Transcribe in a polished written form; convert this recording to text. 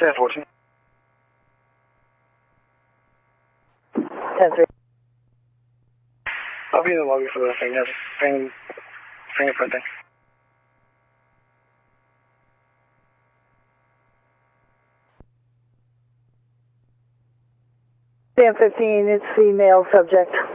10-14. 10-3. I'll be in the lobby for the fingerprinting. 10-15, it's female subject.